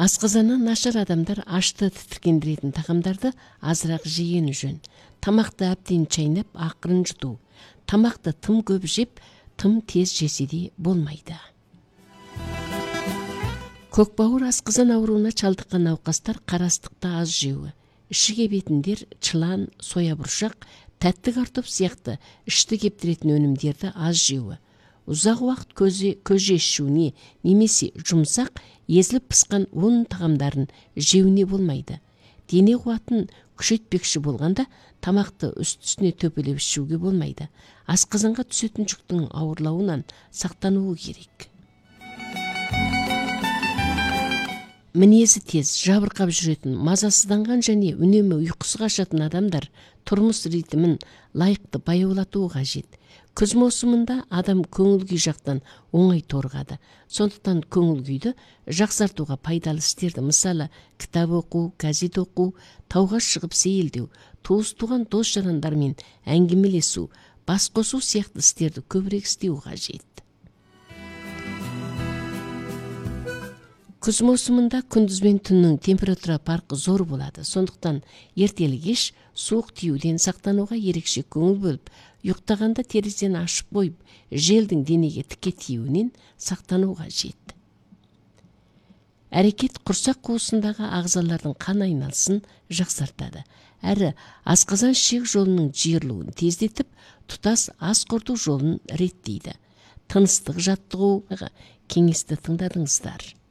Асқазаны нашар адамдар ашты тітіркендіретін тағамдарды азырақ жегені жөн. Тамақты әбден чайнап, ақырын жұту. Тамақты тым көп жеп, тым тез жесе де болмайды. Көкбауыр асқазан ауруына шалдыққан науқастар қарастықты аз жеуі. Іші кебетіндер чылан, соя бұршақ, тәтті картоп сияқты ішті кептіретін өнімдерді аз жеуі. Ұзақ уақыт көже ішуіне немесе жұмсақ, езіліп пысқан ұн тағамдарын жеуіне болмайды. Дене қуатын күшейтпекші болғанда тамақты үсті-үстіне төпелеп ішуге болмайды. Асқазанға түсетін жүктің ауырлауынан сақтануы керек. Мінезі тез, жабырқап жүретін, мазасызданған және үнемі ұйқысы қашатын адамдар тұрмыс ритмін лайықты баяулатуы қажет. Күз маусымында адам көңіл-күй жақтан оңай торығады. Сондықтан көңіл-күйді жақсартуға пайдалы істерді, мысалы, кітап оқу, газет оқу, тауға шығып сейілдеу, туыс-туған дос-жарандармен әңгімелесу, бас қосу сияқты істерді көбірек істеу қажет. Күз маусымында күндіз бен түннің температура парқы зор болады. Сондықтан ертелі-кеш суық тиюден сақтануға ерекше көңіл бөліп, ұйықтағанда терезені ашып қойып, желдің денеге тіке тиюінен сақтану қажет. Әрекет құрсақ қуысындағы ағзалардың қан айналысын жақсартады. Әрі асқазан ішек жолының жиырылуын тездетіп, тұтас ас қорыту жолын реттейді. Тыныстық жаттығуға кеңесті тыңдадыңыздар.